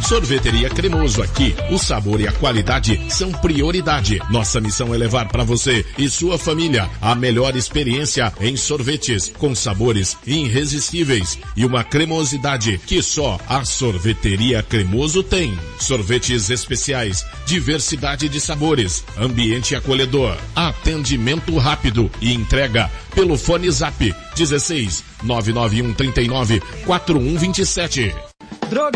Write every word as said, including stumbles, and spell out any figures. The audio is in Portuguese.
Sorveteria Cremoso, aqui o sabor e a qualidade são prioridade. Nossa missão é levar para você e sua família a melhor experiência em sorvetes, com sabores irresistíveis e uma cremosidade que só a Sorveteria Cremoso tem. Sorvetes especiais, diversidade de sabores, ambiente acolhedor, atendimento rápido e entrega pelo fone Zap dezesseis nove nove um três nove quatro um dois sete. Droga.